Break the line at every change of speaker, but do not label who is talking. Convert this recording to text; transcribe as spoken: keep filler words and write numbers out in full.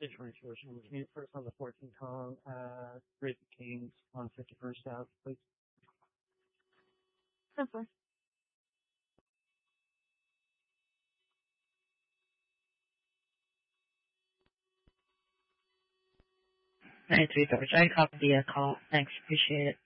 situation. Can you first on the fourteen Kong, uh, Raising Cane's on fifty-first South, please?
Simpler.
nine three George. I copied the uh, call. Thanks. Appreciate it.